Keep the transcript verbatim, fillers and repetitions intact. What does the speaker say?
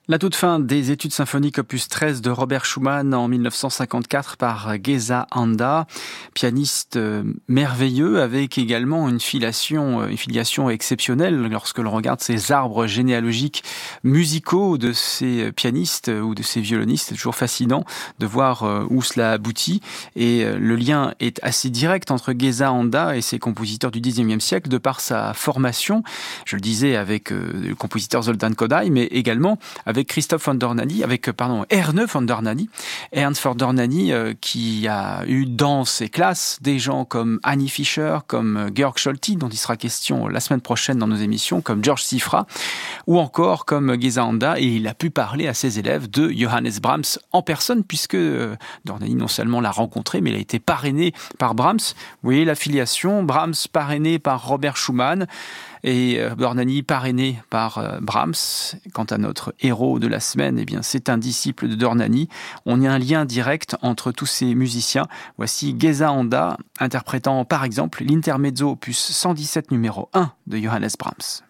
La toute fin des études symphoniques opus treize de Robert Schumann en mille neuf cent cinquante-quatre par Geza Anda, pianiste merveilleux avec également une filiation, une filiation exceptionnelle lorsque l'on regarde ces arbres généalogiques musicaux de ces pianistes ou de ces violonistes. C'est toujours fascinant de voir où cela aboutit et le lien est assez direct entre Geza Anda et ses compositeurs du dix-neuvième siècle de par sa formation, je le disais avec le compositeur Zoltán Kodály, mais également avec Avec Christoph von Dohnányi, avec pardon Erne von Dohnányi, Ernst von Dohnányi euh, qui a eu dans ses classes des gens comme Annie Fischer, comme Georg Scholti, dont il sera question la semaine prochaine dans nos émissions, comme Georges Szifra, ou encore comme Geza Anda, et il a pu parler à ses élèves de Johannes Brahms en personne, puisque euh, Dohnányi non seulement l'a rencontré, mais il a été parrainé par Brahms. Vous voyez la filiation, Brahms parrainé par Robert Schumann, et Dohnányi parrainé par Brahms. Quant à notre héros de la semaine, eh bien, c'est un disciple de Dohnányi. On a un lien direct entre tous ces musiciens. Voici Geza Anda interprétant par exemple l'intermezzo opus cent dix-sept numéro un de Johannes Brahms.